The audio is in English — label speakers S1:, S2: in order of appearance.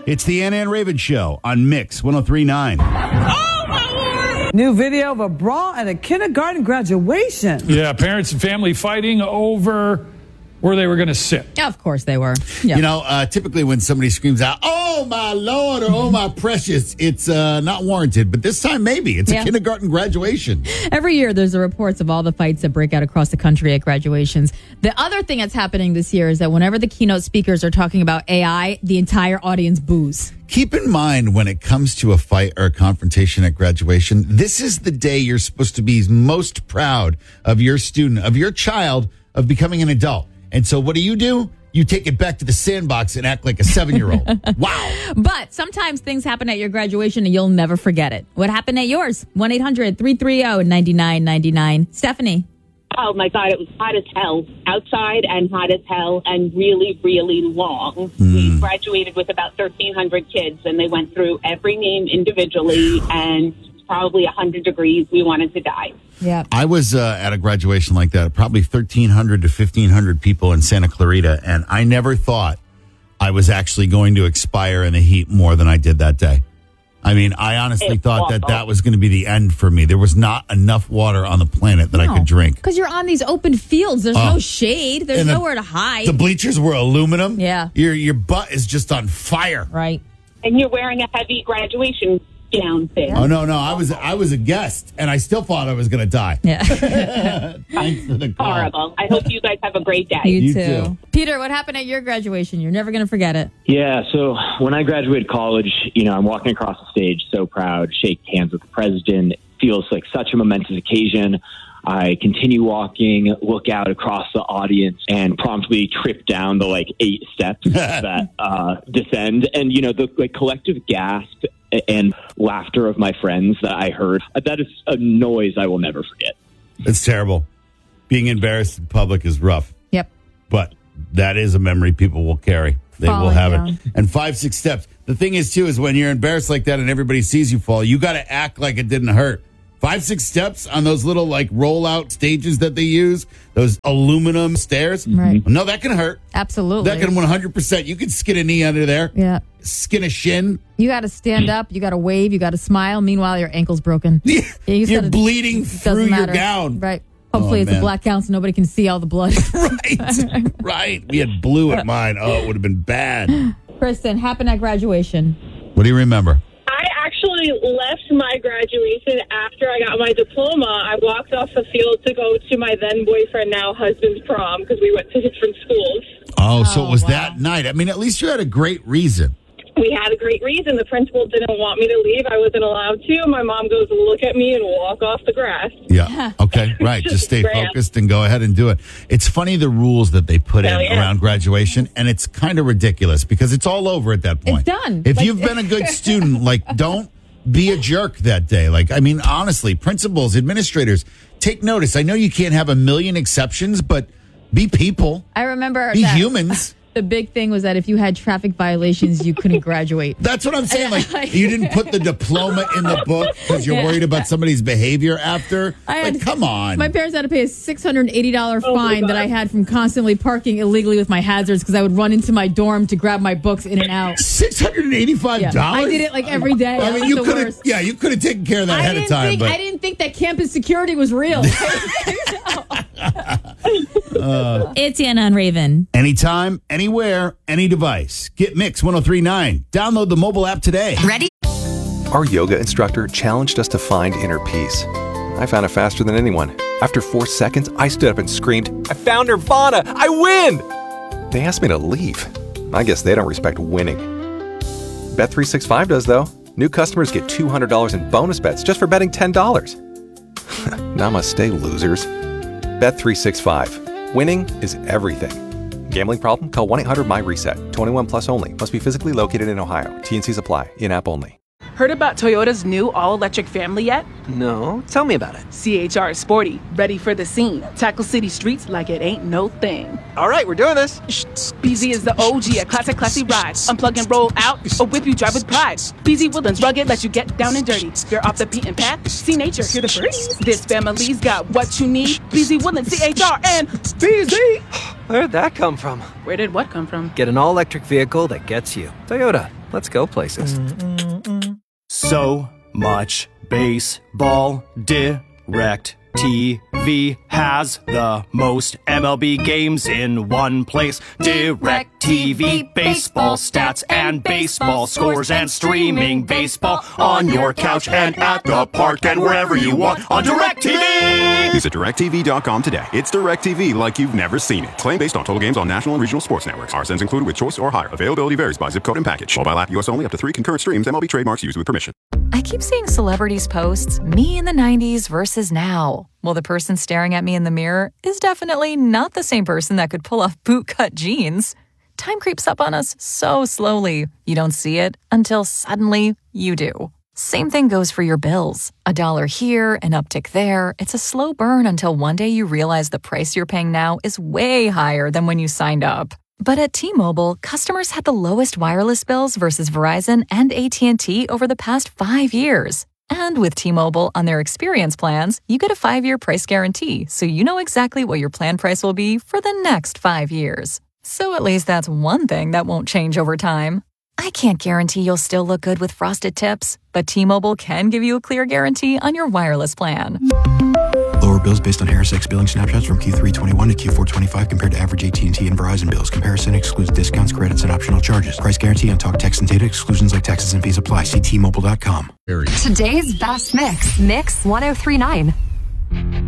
S1: It's the Ann and Raven Show on Mix 103.9.
S2: Oh, my Lord!
S3: New video of a brawl at a kindergarten graduation.
S4: Yeah, parents and family fighting over where they were going to sit.
S5: Yeah, of course they were. Yeah.
S1: You know, typically when somebody screams out, "Oh, my Lord," or "Oh, my precious," it's not warranted. But this time, maybe. It's a kindergarten graduation.
S5: Every year, there's the reports of all the fights that break out across the country at graduations. The other thing that's happening this year is that whenever the keynote speakers are talking about AI, the entire audience boos.
S1: Keep in mind when it comes to a fight or a confrontation at graduation, this is the day you're supposed to be most proud of your student, of your child, of becoming an adult. And so what do? You take it back to the sandbox and act like a 7-year-old. Wow.
S5: But sometimes things happen at your graduation and you'll never forget it. What happened at yours? 1-800-330-9999. Stephanie.
S2: Oh, my God, it was hot as hell outside and hot as hell and really, really long. We graduated with about 1,300 kids, and they went through every name individually, and probably 100 degrees. We wanted to die.
S5: Yeah.
S1: I was at a graduation like that, probably 1,300 to 1,500 people in Santa Clarita, and I never thought I was actually going to expire in the heat more than I did that day. I mean, I honestly thought that was going to be the end for me. There was not enough water on the planet that I could drink.
S5: Because you're on these open fields. There's no shade. There's nowhere to hide.
S1: The bleachers were aluminum.
S5: Yeah.
S1: Your butt is just on fire.
S5: Right.
S2: And you're wearing a heavy graduation gown thing.
S1: Oh, no. I was a guest, and I still thought I was going to die.
S5: Yeah.
S1: Thanks for the call.
S2: Horrible. I hope you guys have a great day.
S5: You
S1: too.
S5: too. Peter, what happened at your graduation? You're never going to forget it.
S6: Yeah, so when I graduated college, I'm walking across the stage, so proud, shake hands with the president. It feels like such a momentous occasion. I continue walking, look out across the audience, and promptly trip down the 8 steps that descend. And, the collective gasp and laughter of my friends that I heard, that is a noise I will never forget.
S1: It's terrible. Being embarrassed in public is rough.
S5: Yep.
S1: But that is a memory people will carry. They will have it. And 5, 6 steps. The thing is, too, is when you're embarrassed like that and everybody sees you fall, you got to act like it didn't hurt. 5, 6 steps on those little rollout stages that they use, those aluminum stairs.
S5: Right.
S1: No, that can hurt.
S5: Absolutely.
S1: That can 100%. You can skin a knee under there.
S5: Yeah.
S1: Skin a shin.
S5: You got to stand up. You got to wave. You got to smile. Meanwhile, your ankle's broken.
S1: You're bleeding through your gown.
S5: Right. Hopefully it's a black gown so nobody can see all the blood.
S1: Right. We had blue at mine. Oh, it would have been bad.
S5: Kristen, happened at graduation.
S1: What do you remember?
S7: I actually left my graduation after I got my diploma. I walked off the field to go to my then boyfriend, now husband's prom, because we went to different schools.
S1: Oh, so it was that night. I mean, at least you had a great reason.
S7: We had a great reason. The principal didn't want me to leave. I wasn't allowed to. My mom goes, look at me and walk off the grass.
S1: Yeah. Okay. Right. Just stay focused and go ahead and do it. It's funny the rules that they put in around graduation, and it's kind of ridiculous because it's all over at that point.
S5: It's done.
S1: If you've been a good student, don't be a jerk that day. Honestly, principals, administrators, take notice. I know you can't have a million exceptions, but be people.
S5: I remember
S1: be humans.
S5: The big thing was that if you had traffic violations, you couldn't graduate.
S1: That's what I'm saying. You didn't put the diploma in the book because you're worried about somebody's behavior after. Come on.
S5: My parents had to pay a $680 fine that I had from constantly parking illegally with my hazards because I would run into my dorm to grab my books in and out.
S1: $685?
S5: Yeah. I did it every day.
S1: I mean, you could have taken care of that ahead of time.
S5: I didn't think that campus security was real. It's Anna and Raven.
S1: Anytime, anywhere, any device. Get Mix 103.9. Download the mobile app today.
S5: Ready?
S8: Our yoga instructor challenged us to find inner peace. I found it faster than anyone. After 4 seconds, I stood up and screamed, "I found Nirvana! I win!" They asked me to leave. I guess they don't respect winning. Bet365 does, though. New customers get $200 in bonus bets just for betting $10. Namaste, losers. Bet365. Winning is everything. Gambling problem? Call 1-800-MY-RESET. 21 plus only. Must be physically located in Ohio. T&Cs apply. In-app only.
S9: Heard about Toyota's new all-electric family yet?
S10: No. Tell me about it.
S9: CHR is sporty, ready for the scene. Tackle city streets like it ain't no thing.
S10: All right, we're doing this.
S9: BZ is the OG, a classy ride. Unplug and roll out, or whip you drive with pride. BZ Woodlands rugged, let you get down and dirty. You're off the beaten path, see nature, hear the birds. This family's got what you need. BZ Woodlands, CHR, and BZ.
S10: Where'd that come from?
S9: Where did what come from?
S10: Get an all-electric vehicle that gets you. Toyota, let's go places.
S11: So much baseball. Direct TV has the most MLB games in one place. Direct TV, baseball stats and baseball scores and streaming baseball on your couch and at the park and wherever you want on Direct TV.
S12: Visit DirecTV.com today. It's Direct TV like you've never seen it. Claim based on total games on national and regional sports networks. RSNs included with choice or higher. Availability varies by zip code and package. Mobile app US only, up to 3 concurrent streams. MLB trademarks used with permission.
S13: I keep seeing celebrities posts, me in the 90s versus now. Well, the person staring at me in the mirror is definitely not the same person that could pull off bootcut jeans. Time creeps up on us so slowly. You don't see it until suddenly you do. Same thing goes for your bills. $1 here, an uptick there. It's a slow burn until one day you realize the price you're paying now is way higher than when you signed up. But at T-Mobile, customers had the lowest wireless bills versus Verizon and AT&T over the past 5 years. And with T-Mobile on their experience plans, you get a 5-year price guarantee, so you know exactly what your plan price will be for the next 5 years. So at least that's one thing that won't change over time. I can't guarantee you'll still look good with frosted tips, but T-Mobile can give you a clear guarantee on your wireless plan.
S14: Lower bills based on HarrisX billing snapshots from Q3 21 to Q4 25 compared to average AT&T and Verizon bills. Comparison excludes discounts, credits, and optional charges. Price guarantee on talk, text, and data. Exclusions like taxes and fees apply. See T-Mobile.com.
S15: Today's best mix, Mix 1039.